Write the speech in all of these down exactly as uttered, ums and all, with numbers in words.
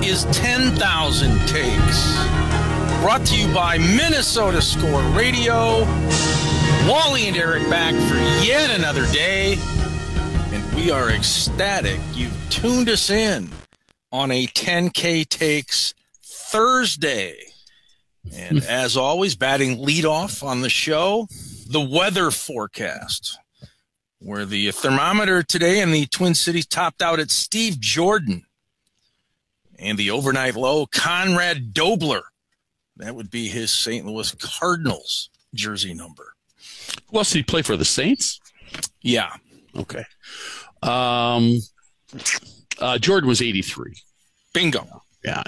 is ten thousand Takes. Brought to you by Minnesota Score Radio. Wally and Eric back for yet another day. And we are ecstatic you've tuned us in on a ten K Takes Thursday. And as always, batting leadoff on the show, the weather forecast, where the thermometer today in the Twin Cities topped out at Steve Jordan. And the overnight low, Conrad Dobler. That would be his Saint Louis Cardinals jersey number. Who else did he play for? The Saints? Yeah. Okay. Um, uh, Jordan was eighty-three. Bingo. Yeah.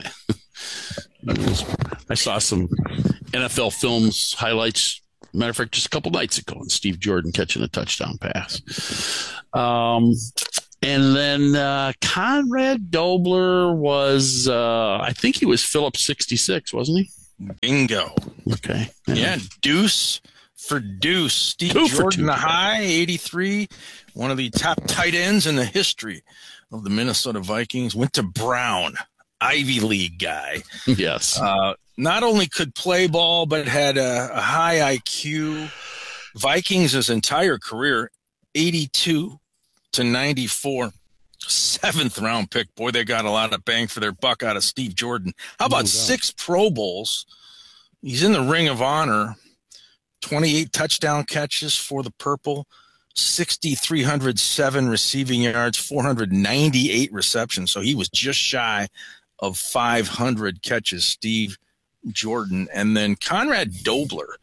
I saw some N F L Films highlights, matter of fact, just a couple nights ago, and Steve Jordan catching a touchdown pass. Um, and then uh, Conrad Dobler was, uh, I think he was Phillips sixty-six, wasn't he? Bingo. Okay. Yeah, yeah, deuce for deuce. Steve Two for Jordan, two. the high, eighty-three, one of the top tight ends in the history of the Minnesota Vikings, went to Brown, Ivy League guy. Yes. Uh, not only could play ball, but had a, a high I Q. Vikings his entire career, eighty-two to ninety-four. Seventh round pick. Boy, they got a lot of bang for their buck out of Steve Jordan. How about No doubt. six Pro Bowls? He's in the Ring of Honor. twenty-eight touchdown catches for the Purple. six thousand three hundred seven receiving yards, four hundred ninety-eight receptions. So he was just shy of five hundred catches, Steve Jordan. And then Conrad Dobler,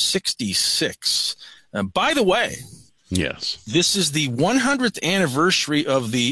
sixty-six. Uh, by the way, Yes. this is the one hundredth anniversary of the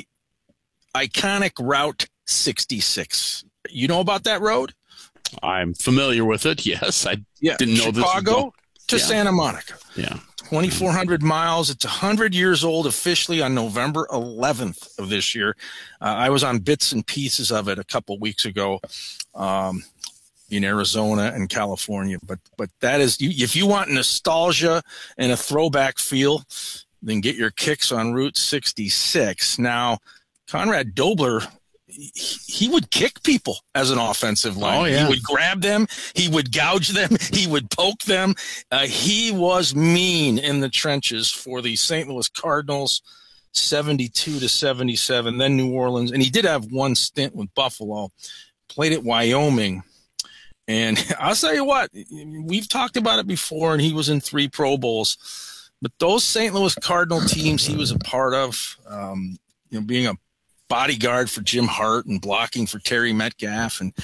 iconic Route sixty-six. You know about that road? I'm familiar with it. Yes. I Yeah. didn't know this was Chicago going- to Yeah. Santa Monica. Yeah. twenty-four hundred miles. It's one hundred years old officially on November eleventh of this year. Uh, I was on bits and pieces of it a couple weeks ago um, in Arizona and California. But but that is, if you want nostalgia and a throwback feel, then get your kicks on Route sixty-six. Now, Conrad Dobler, he, he would kick people as an offensive line. Oh, yeah. He would grab them. He would gouge them. He would poke them. Uh, he was mean in the trenches for the Saint Louis Cardinals, seventy-two to seventy-seven, then New Orleans. And he did have one stint with Buffalo, played at Wyoming. And I'll tell you what, we've talked about it before, and he was in three Pro Bowls. But those Saint Louis Cardinal teams he was a part of, um, you know, being a bodyguard for Jim Hart and blocking for Terry Metcalf and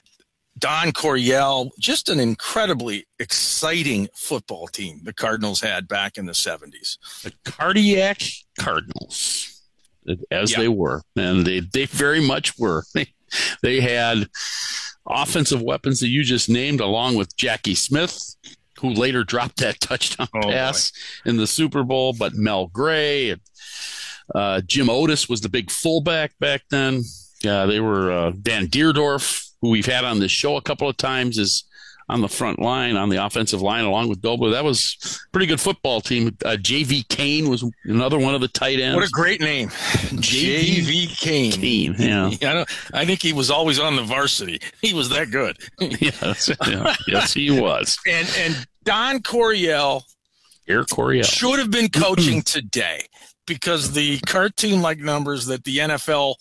Don Coryell, just an incredibly exciting football team the Cardinals had back in the seventies. The Cardiac Cardinals, as Yeah. they were. And they, they very much were. They, they had offensive weapons that you just named, along with Jackie Smith, who later dropped that touchdown Oh, pass in the Super Bowl, but Mel Gray and uh, Jim Otis was the big fullback back then. Yeah, they were uh, Dan Deerdorf, who we've had on this show a couple of times, is on the front line, on the offensive line, along with Dobler. That was a pretty good football team. Uh, J V Kane was another one of the tight ends. What a great name. J V Kane. Kane, yeah. I, don't, I think he was always on the varsity. He was that good. yes, yeah. Yes, he was. And and Don Coryell Air Coryell. should have been coaching today, because the cartoon-like numbers that the N F L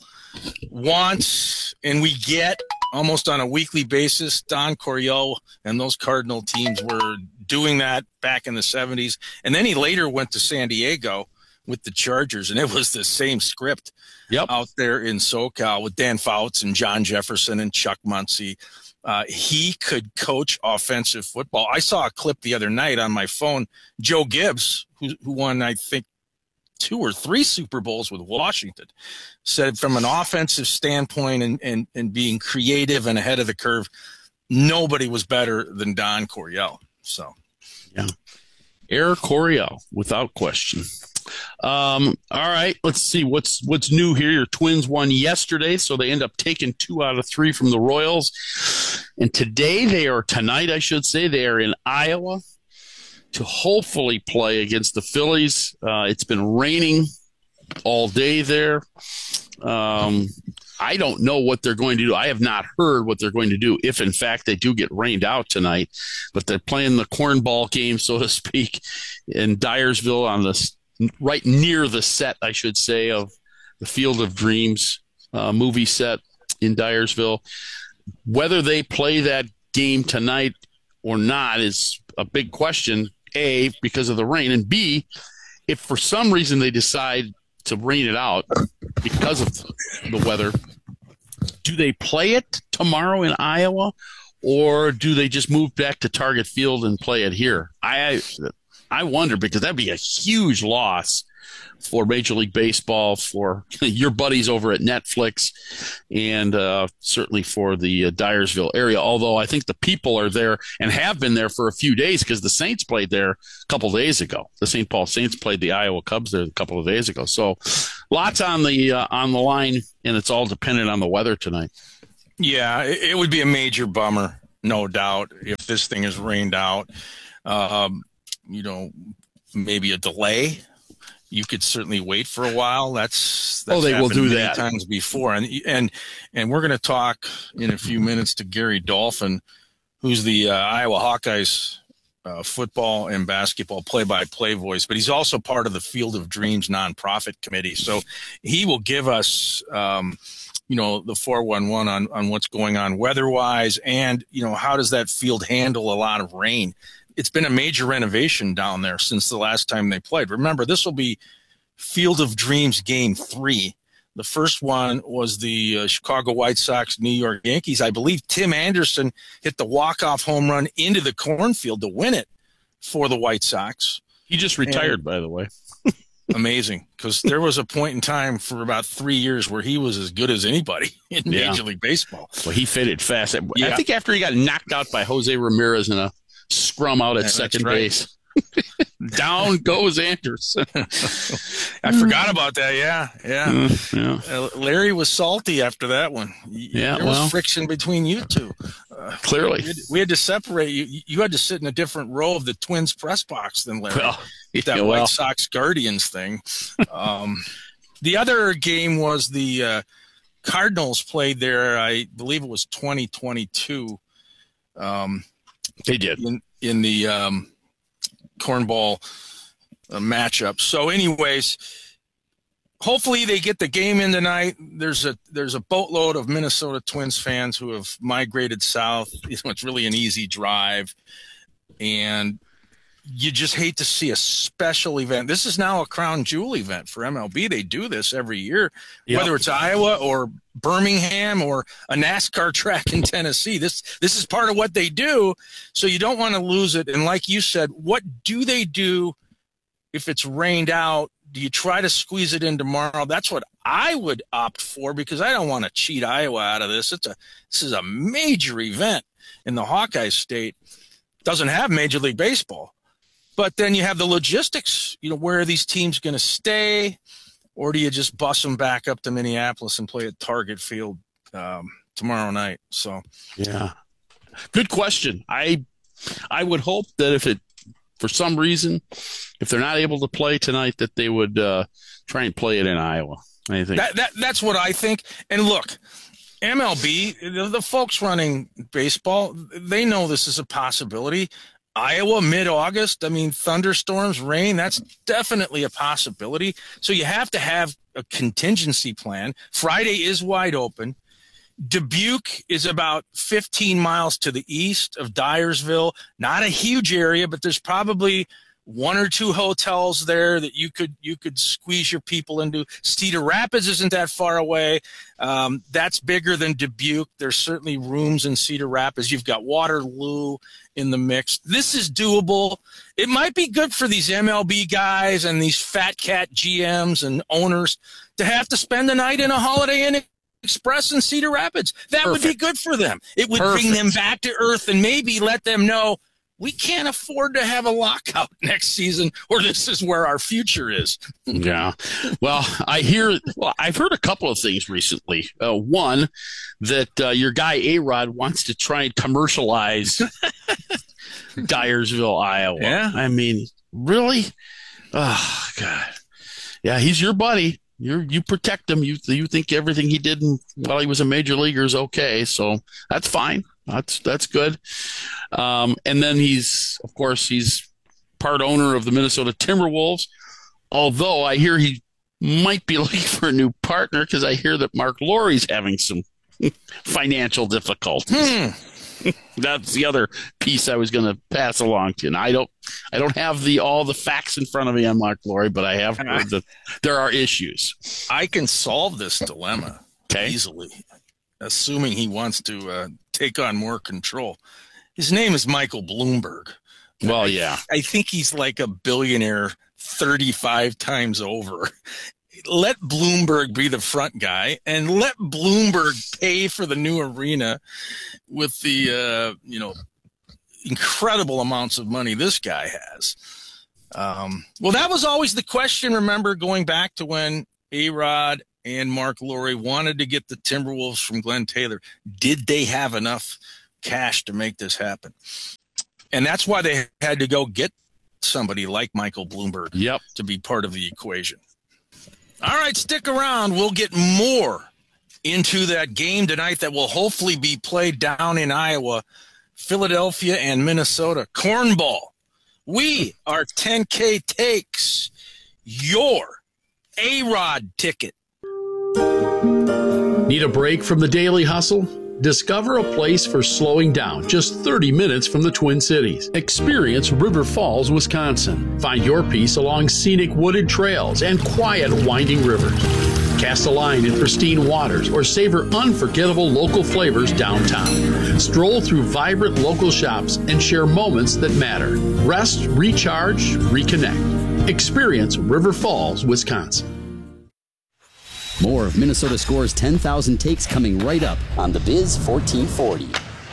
wants and we get almost on a weekly basis, Don Coryell and those Cardinal teams were doing that back in the seventies. And then he later went to San Diego with the Chargers, and it was the same script Yep. out there in SoCal with Dan Fouts and John Jefferson and Chuck Muncie. Uh, he could coach offensive football. I saw a clip the other night on my phone. Joe Gibbs, who, who won, I think, two or three Super Bowls with Washington, said from an offensive standpoint and, and, and being creative and ahead of the curve, nobody was better than Don Coryell. So, Yeah. Air Coryell, without question. Um, all right, let's see what's what's new here. Your Twins won yesterday, so they end up taking two out of three from the Royals. And today they are, tonight I should say, they are in Iowa to hopefully play against the Phillies. Uh, it's been raining all day there. Um, I don't know what they're going to do. I have not heard what they're going to do if, in fact, they do get rained out tonight. But they're playing the cornball game, so to speak, in Dyersville on the right near the set, I should say, of the Field of Dreams uh, movie set in Dyersville. Whether they play that game tonight or not is a big question, A, because of the rain, and B, if for some reason they decide to rain it out because of the weather, do they play it tomorrow in Iowa, or do they just move back to Target Field and play it here? I I wonder, because that'd be a huge loss for Major League Baseball, for your buddies over at Netflix, and uh, certainly for the uh, Dyersville area. Although I think the people are there and have been there for a few days, because the Saints played there a couple of days ago. The Saint Paul Saints played the Iowa Cubs there a couple of days ago. So lots on the uh, on the line, and it's all dependent on the weather tonight. Yeah, it, it would be a major bummer, no doubt, if this thing is rained out. Um, you know, maybe a delay. You could certainly wait for a while. That's, that's oh, they will do many that times before, and and and we're going to talk in a few minutes to Gary Dolphin, who's the uh, Iowa Hawkeyes uh, football and basketball play-by-play voice, but he's also part of the Field of Dreams nonprofit committee. So he will give us, um, you know, the four one one on on what's going on weather-wise, and you know, how does that field handle a lot of rain. It's been a major renovation down there since the last time they played. Remember, this will be Field of Dreams Game three. The first one was the uh, Chicago White Sox, New York Yankees. I believe Tim Anderson hit the walk-off home run into the cornfield to win it for the White Sox. He just retired, and, by the way. Amazing, because there was a point in time for about three years where he was as good as anybody in yeah. Major League Baseball. Well, he faded fast. Yeah. I think after he got knocked out by Jose Ramirez in a scrum out at yeah, second right. base. Down goes Anderson. I forgot about that. Yeah, yeah. Uh, yeah. Uh, Larry was salty after that one. Yeah, there well, was friction between you two. Uh, clearly, we had, we had to separate you. You had to sit in a different row of the Twins press box than Larry. Well, that yeah, White well. Sox Guardians thing. Um, the other game was the uh, Cardinals played there. I believe it was twenty twenty-two. Um, They did in, in the um, cornball uh, matchup. So, anyways, hopefully they get the game in tonight. There's a there's a boatload of Minnesota Twins fans who have migrated south. You know, it's really an easy drive, and you just hate to see a special event. This is now a crown jewel event for M L B. They do this every year, yep. whether it's Iowa or Birmingham or a NASCAR track in Tennessee. This this is part of what they do, so you don't want to lose it. And like you said, what do they do if it's rained out? Do you try to squeeze it in tomorrow? That's what I would opt for, because I don't want to cheat Iowa out of this. It's a this is a major event in the Hawkeye State. Doesn't have Major League Baseball. But then you have the logistics. You know, where are these teams going to stay? Or do you just bus them back up to Minneapolis and play at Target Field um, tomorrow night? So, yeah, good question. I I would hope that if it, for some reason, if they're not able to play tonight, that they would uh, try and play it in Iowa. I think that, that that's what I think. And look, M L B, the, the folks running baseball, they know this is a possibility. Iowa, mid-August, I mean, thunderstorms, rain, that's definitely a possibility. So you have to have a contingency plan. Friday is wide open. Dubuque is about fifteen miles to the east of Dyersville. Not a huge area, but there's probably one or two hotels there that you could you could squeeze your people into. Cedar Rapids isn't that far away. Um, that's bigger than Dubuque. There's certainly rooms in Cedar Rapids. You've got Waterloo in the mix. This is doable. It might be good for these M L B guys and these fat cat G Ms and owners to have to spend the night in a Holiday Inn Express in Cedar Rapids. That Perfect. Would be good for them. It would Perfect. Bring them back to earth and maybe let them know, we can't afford to have a lockout next season, or this is where our future is. Yeah. Well, I hear, well, I've heard a couple of things recently. Uh, one, that uh, your guy A-Rod wants to try and commercialize Dyersville, Iowa. Yeah. I mean, really? Oh, God. Yeah, he's your buddy. you you protect him. You you think everything he did in, while he was a major leaguer is okay. So that's fine. That's that's good. Um, and then he's, of course, he's part owner of the Minnesota Timberwolves. Although I hear he might be looking for a new partner because I hear that Mark Lowry's having some financial difficulties. Hmm. That's the other piece I was going to pass along to you. And I don't, I don't have the all the facts in front of me on Mark Lowry, but I have heard that there are issues. I can solve this dilemma okay. easily, assuming he wants to uh, take on more control. His name is Michael Bloomberg. Well, I, yeah, I think he's like a billionaire thirty-five times over. Let Bloomberg be the front guy and let Bloomberg pay for the new arena with the, uh, you know, incredible amounts of money this guy has. Um, well, that was always the question, remember, going back to when A-Rod and Mark Lowry wanted to get the Timberwolves from Glenn Taylor. Did they have enough cash to make this happen? And that's why they had to go get somebody like Michael Bloomberg yep. to be part of the equation. All right, stick around. We'll get more into that game tonight that will hopefully be played down in Iowa, Philadelphia and Minnesota. Cornball. We are ten K Takes, your A-Rod ticket. Need a break from the daily hustle? Discover a place for slowing down just thirty minutes from the Twin Cities. Experience River Falls, Wisconsin. Find your peace along scenic wooded trails and quiet winding rivers. Cast a line in pristine waters or savor unforgettable local flavors downtown. Stroll through vibrant local shops and share moments that matter. Rest, recharge, reconnect. Experience River Falls, Wisconsin. More of Minnesota Score's ten thousand takes coming right up on the Biz fourteen forty.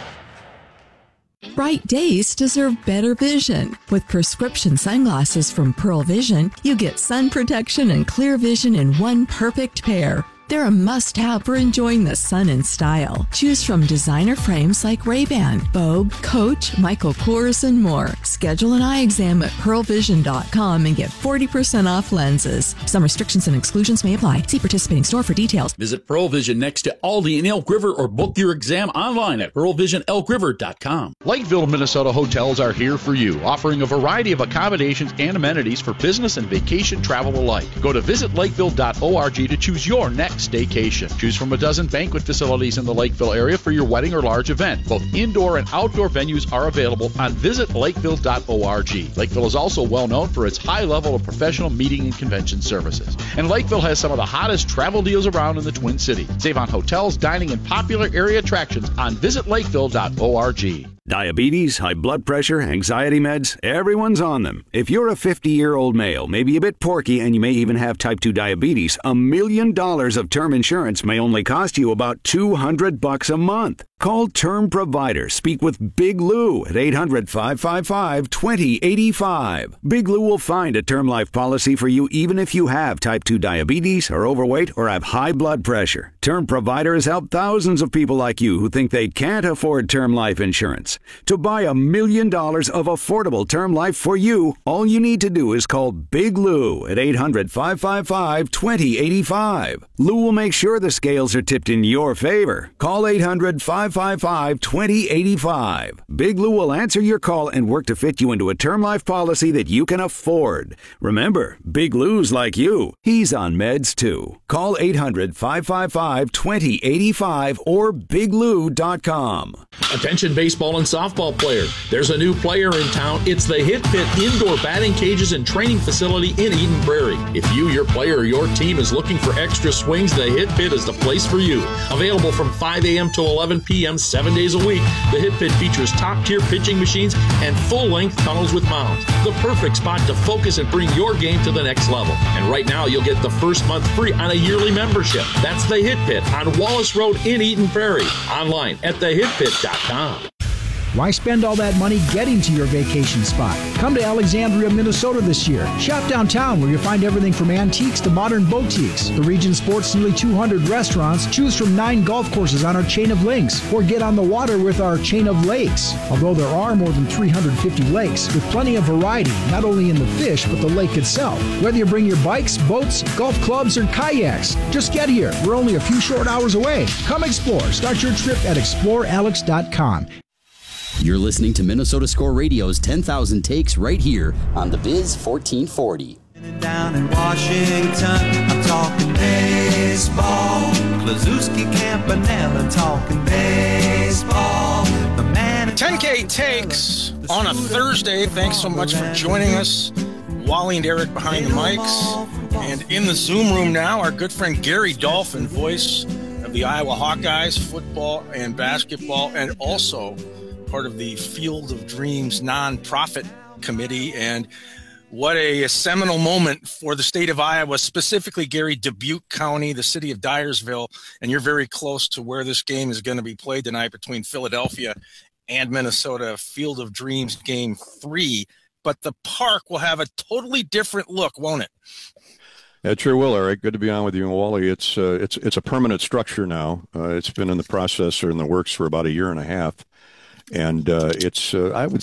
Bright days deserve better vision. With prescription sunglasses from Pearl Vision, you get sun protection and clear vision in one perfect pair. They're a must-have for enjoying the sun in style. Choose from designer frames like Ray-Ban, Vogue, Coach, Michael Kors, and more. Schedule an eye exam at pearl vision dot com and get forty percent off lenses. Some restrictions and exclusions may apply. See participating store for details. Visit Pearl Vision next to Aldi in Elk River or book your exam online at pearl vision elk river dot com. Lakeville, Minnesota hotels are here for you, offering a variety of accommodations and amenities for business and vacation travel alike. Go to visit lakeville dot org to choose your next staycation. Choose from a dozen banquet facilities in the Lakeville area for your wedding or large event. Both indoor and outdoor venues are available on visit lakeville dot org. Lakeville is also well known for its high level of professional meeting and convention services. And Lakeville has some of the hottest travel deals around in the Twin Cities. Save on hotels, dining, and popular area attractions on visit lakeville dot org. Diabetes, high blood pressure, anxiety meds, everyone's on them. If you're a fifty-year-old male, maybe a bit porky, and you may even have type two diabetes, a million dollars of term insurance may only cost you about two hundred bucks a month. Call Term Provider. Speak with Big Lou at eight hundred, five five five, two zero eight five. Big Lou will find a term life policy for you even if you have type two diabetes, are overweight, or have high blood pressure. Term Provider has helped thousands of people like you who think they can't afford term life insurance. To buy a million dollars of affordable term life for you, all you need to do is call Big Lou at eight hundred, five five five, two zero eight five. Lou will make sure the scales are tipped in your favor. Call eight hundred, five five five, two zero eight five. Big Lou will answer your call and work to fit you into a term life policy that you can afford. Remember, Big Lou's like you. He's on meds too. Call eight hundred, five five five, two zero eight five or big lou dot com. Attention baseball and softball player. There's a new player in town. It's the Hit Pit Indoor Batting Cages and Training Facility in Eden Prairie. If you, your player, or your team is looking for extra swings, the Hit Pit is the place for you. Available from five a.m. to eleven p.m. seven days a week, the Hit Pit features top-tier pitching machines and full-length tunnels with mounds. The perfect spot to focus and bring your game to the next level. And right now, you'll get the first month free on a yearly membership. That's the Hit Pit on Wallace Road in Eden Prairie. Online at the hit pit dot com. Why spend all that money getting to your vacation spot? Come to Alexandria, Minnesota this year. Shop downtown where you'll find everything from antiques to modern boutiques. The region sports nearly two hundred restaurants. Choose from nine golf courses on our chain of links, or get on the water with our chain of lakes. Although there are more than three hundred fifty lakes, with plenty of variety, not only in the fish, but the lake itself. Whether you bring your bikes, boats, golf clubs, or kayaks, just get here. We're only a few short hours away. Come explore. Start your trip at explore alex dot com. You're listening to Minnesota Score Radio's ten thousand Takes right here on the Biz fourteen forty. Down in Washington, I'm talking baseball. Klazuski, Campanella, talking baseball. The man ten K Takes on a Thursday. Thanks so much for joining us. Wally and Eric behind the mics. And in the Zoom room now, our good friend Gary Dolphin, voice of the Iowa Hawkeyes, football and basketball, and also part of the Field of Dreams nonprofit committee. And what a seminal moment for the state of Iowa, specifically, Gary, Dubuque County, the city of Dyersville, and you're very close to where this game is going to be played tonight between Philadelphia and Minnesota, Field of Dreams game three. But the park will have a totally different look, won't it? It sure will, Eric. Good to be on with you and Wally. It's uh, it's it's a permanent structure now. Uh, it's been in the process or in the works for about a year and a half. And uh, it's, uh, I would